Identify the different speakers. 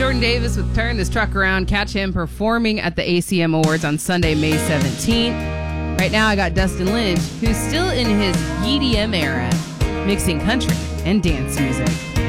Speaker 1: Jordan Davis with Turn This Truck Around. Catch him performing at the ACM Awards on Sunday, May 17th. Right now, I got Dustin Lynch, who's still in his EDM era, mixing country and dance music.